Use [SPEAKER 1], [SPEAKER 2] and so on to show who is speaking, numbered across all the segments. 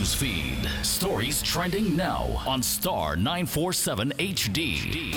[SPEAKER 1] News feed. Stories trending now on Star 947 HD.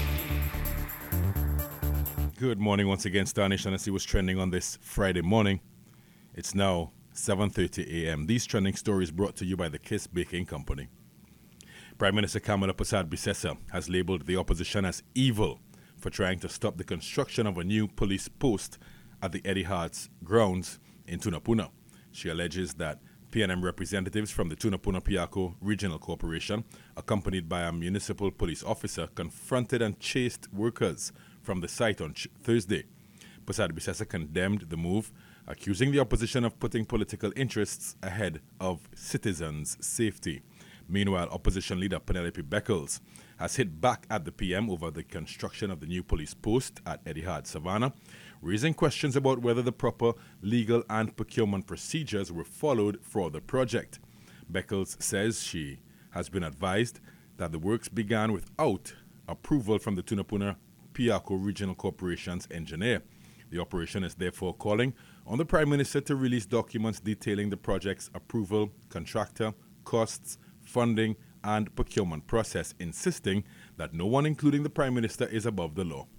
[SPEAKER 2] Good morning once again, Star Nation. Let's see what's trending on this Friday morning. It's now 7:30 a.m. These trending stories brought to you by the Kiss Baking Company. Prime Minister Kamala Persad-Bissessar has labeled the opposition as evil for trying to stop the construction of a new police post at the Eddie Hart's grounds in Tunapuna. She alleges that PNM representatives from the Tunapuna-Piako Regional Corporation, accompanied by a municipal police officer, confronted and chased workers from the site on Thursday. Persad-Bissessar condemned the move, accusing the opposition of putting political interests ahead of citizens' safety. Meanwhile, opposition leader Penelope Beckles has hit back at the PM over the construction of the new police post at Eddie Hart Savannah, raising questions about whether the proper legal and procurement procedures were followed for the project. Beckles says she has been advised that the works began without approval from the Tunapuna-Piako Regional Corporation's engineer. The operation is therefore calling on the Prime Minister to release documents detailing the project's approval, contractor, costs, funding, and procurement process, insisting that no one, including the Prime Minister, is above the law.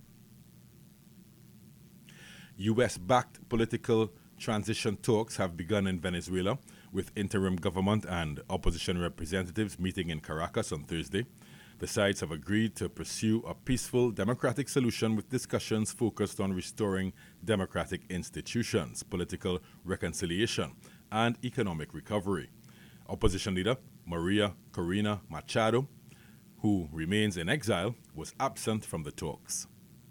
[SPEAKER 2] U.S.-backed political transition talks have begun in Venezuela, with interim government and opposition representatives meeting in Caracas on Thursday. The sides have agreed to pursue a peaceful, democratic solution with discussions focused on restoring democratic institutions, political reconciliation, and economic recovery. Opposition leader Maria Corina Machado, who remains in exile, was absent from the talks.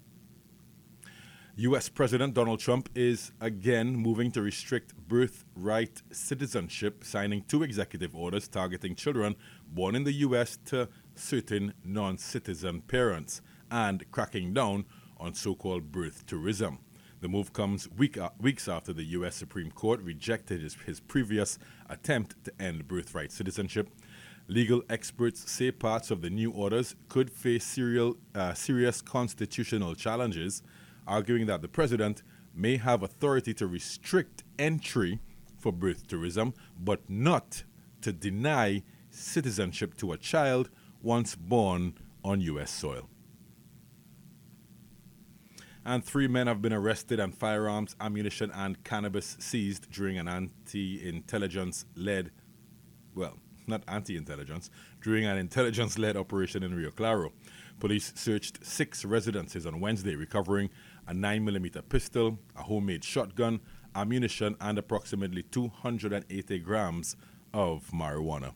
[SPEAKER 2] U.S. President Donald Trump is again moving to restrict birthright citizenship, signing 2 executive orders targeting children born in the U.S. to certain non-citizen parents and cracking down on so-called birth tourism. The move comes weeks after the U.S. Supreme Court rejected his previous attempt to end birthright citizenship. Legal experts say parts of the new orders could face serious constitutional challenges, arguing that the president may have authority to restrict entry for birth tourism, but not to deny citizenship to a child once born on U.S. soil. And 3 men have been arrested and firearms, ammunition, and cannabis seized during an intelligence-led operation in Rio Claro. Police searched 6 residences on Wednesday, recovering a 9mm pistol, a homemade shotgun, ammunition, and approximately 280 grams of marijuana.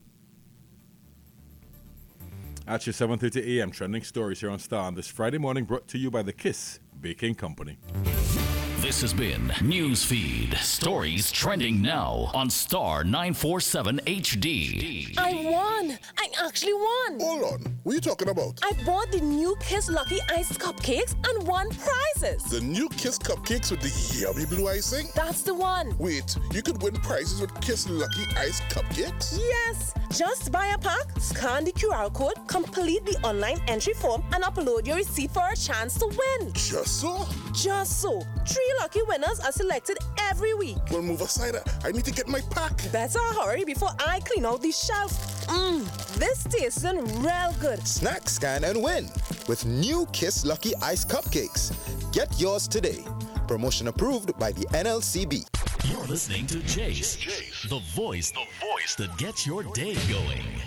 [SPEAKER 2] At your 7:30 a.m. trending stories here on Star on this Friday morning, brought to you by the Kiss Baking Company.
[SPEAKER 1] This has been News Feed. Stories trending now on Star 947 HD.
[SPEAKER 3] I won! I actually won!
[SPEAKER 4] Hold on. What are you talking about?
[SPEAKER 3] I bought the new Kiss Lucky Ice cupcakes and won prizes.
[SPEAKER 4] The new Kiss cupcakes with the yummy blue icing?
[SPEAKER 3] That's the one.
[SPEAKER 4] Wait, you could win prizes with Kiss Lucky Ice cupcakes?
[SPEAKER 3] Yes! Just buy a pack, scan the QR code, complete the online entry form, and upload your receipt for a chance to win.
[SPEAKER 4] Just so?
[SPEAKER 3] Just so. 3 lucky winners are selected every week.
[SPEAKER 4] Well, move aside. I need to get my pack.
[SPEAKER 3] Better hurry before I clean out the shelf. This tastes real good.
[SPEAKER 5] Snack, scan, and win with new Kiss Lucky Ice Cupcakes. Get yours today. Promotion approved by the NLCB.
[SPEAKER 1] You're listening to Jace, the voice that gets your day going.